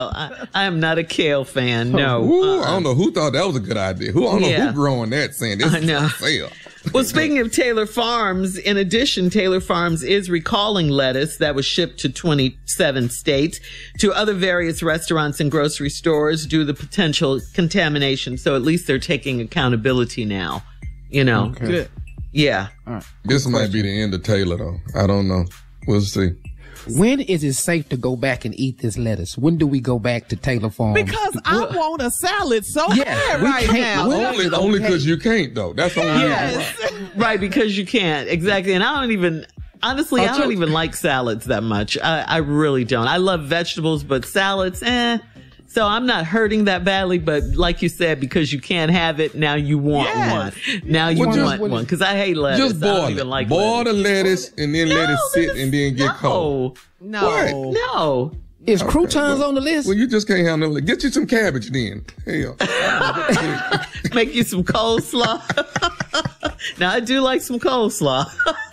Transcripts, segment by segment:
I am not a kale fan. No. Ooh, I don't know who thought that was a good idea. I don't know who growing that saying this is for sale. Well, speaking of Taylor Farms, in addition, Taylor Farms is recalling lettuce that was shipped to 27 states to other various restaurants and grocery stores due to the potential contamination. So at least they're taking accountability now, you know. Okay. Good. Yeah. All right. This might be the end of Taylor, though. I don't know. We'll see. When is it safe to go back and eat this lettuce? When do we go back to Taylor Farms? Because I want a salad so bad right now. Only because you can't, though. That's the only reason. Right, because you can't. Exactly. And I don't even like salads that much. I really don't. I love vegetables, but salads, So I'm not hurting that badly, but like you said, because you can't have it, now you want one. Now you want one. Because I hate lettuce. Just boil I don't even like boil the lettuce and then let it sit and then get cold. No. Is croutons on the list? Well, you just can't have no. Get you some cabbage then. Hell. Make you some coleslaw. Now I do like some coleslaw.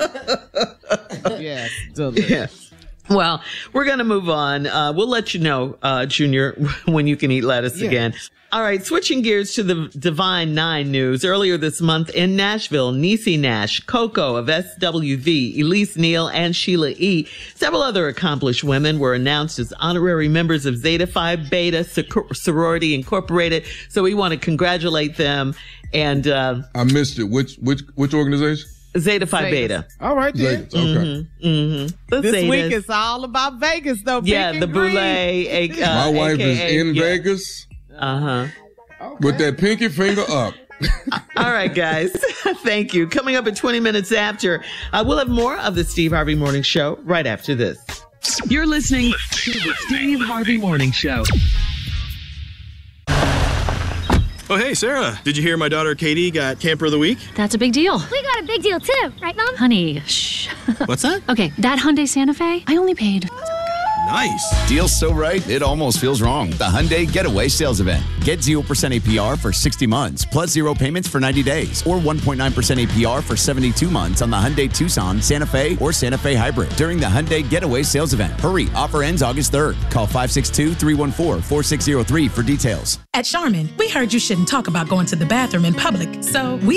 Yes. Delicious. Well, we're going to move on. We'll let you know, Junior, when you can eat lettuce again. All right, switching gears to the Divine Nine news. Earlier this month in Nashville, Niecy Nash, Coco of SWV, Elise Neal, and Sheila E., several other accomplished women were announced as honorary members of Zeta Phi Beta Sorority Incorporated. So we want to congratulate them. And I missed it. Which organization? Zeta Phi Beta. All right, then. Zeta. Okay. This week is all about Vegas, though. Yeah, the Boulé. My wife is in Vegas. With that pinky finger up. All right, guys. Thank you. Coming up at 20 minutes after, we'll have more of the Steve Harvey Morning Show right after this. You're listening to the Steve Harvey Morning Show. Oh, hey, Sarah. Did you hear my daughter Katie got Camper of the Week? That's a big deal. We got a big deal, too. Right, Mom? Honey, shh. What's that? Okay, that Hyundai Santa Fe, I only paid... Nice. Deal's so right, it almost feels wrong. The Hyundai Getaway Sales Event. Get 0% APR for 60 months, plus 0 payments for 90 days, or 1.9% APR for 72 months on the Hyundai Tucson, Santa Fe, or Santa Fe Hybrid during the Hyundai Getaway Sales Event. Hurry, offer ends August 3rd. Call 562-314-4603 for details. At Charmin, we heard you shouldn't talk about going to the bathroom in public, so we